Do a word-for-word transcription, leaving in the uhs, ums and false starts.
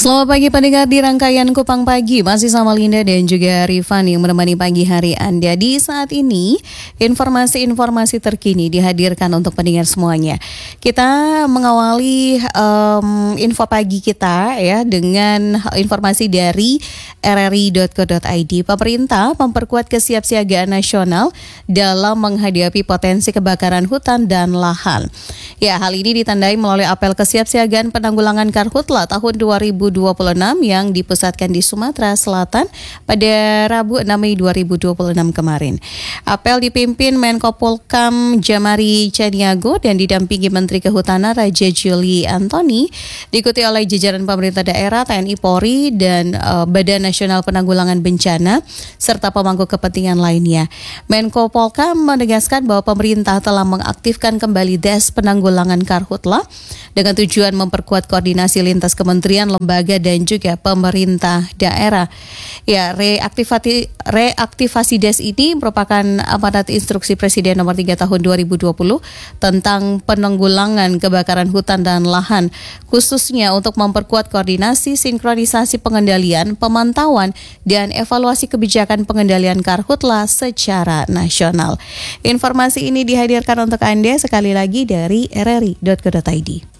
Selamat pagi pendengar di rangkaian Kupang Pagi. Masih sama Linda dan juga Rifan yang menemani pagi hari Anda. Di saat ini, informasi-informasi terkini dihadirkan untuk pendengar semuanya. Kita mengawali um, info pagi kita ya dengan informasi dari r r i dot co dot i d. Pemerintah memperkuat kesiapsiagaan nasional dalam menghadapi potensi kebakaran hutan dan lahan. Ya, hal ini ditandai melalui apel kesiapsiagaan penanggulangan Karhutla tahun dua ribu dua puluh enam yang dipusatkan di Sumatera Selatan pada Rabu enam Mei dua ribu dua puluh enam kemarin. Apel dipimpin Menko Polhukam Djamari Caniago dan didampingi Menteri Kehutanan Raja Juli Antoni, diikuti oleh jajaran pemerintah daerah, T N I Polri, dan uh, Badan Nasional Penanggulangan Bencana, serta pemangku kepentingan lainnya. Menko Polhukam menegaskan bahwa pemerintah telah mengaktifkan kembali Des Penanggulangan Karhutla dengan tujuan memperkuat koordinasi lintas kementerian, lembaga, dan juga pemerintah daerah. Ya, reaktivasi, reaktivasi Des ini merupakan amanat instruksi Presiden nomor tiga tahun dua ribu dua puluh tentang penanggulangan kebakaran hutan dan lahan, khususnya untuk memperkuat koordinasi, sinkronisasi pengendalian, pemantauan, dan evaluasi kebijakan pengendalian Karhutla secara nasional. Informasi ini dihadirkan untuk Anda sekali lagi dari r r i dot co dot i d.